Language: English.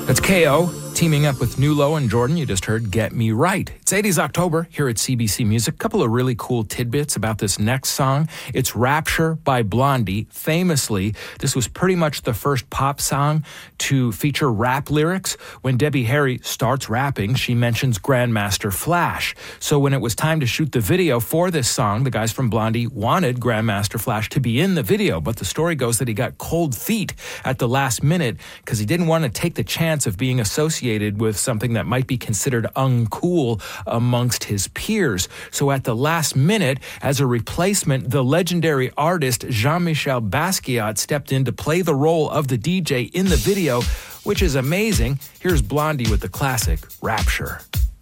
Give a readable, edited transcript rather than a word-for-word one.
That's KO teaming up with Nulo and Jordan. You just heard Get Me Right. It's 80s October here at CBC Music. A couple of really cool tidbits about this next song. It's Rapture by Blondie. Famously, this was pretty much the first pop song to feature rap lyrics. When Debbie Harry starts rapping, she mentions Grandmaster Flash. So when it was time to shoot the video for this song, the guys from Blondie wanted Grandmaster Flash to be in the video. But the story goes that he got cold feet at the last minute because he didn't want to take the chance of being associated with something that might be considered uncool amongst his peers. So at the last minute, as a replacement, the legendary artist Jean-Michel Basquiat stepped in to play the role of the DJ in the video, which is amazing. Here's Blondie with the classic Rapture.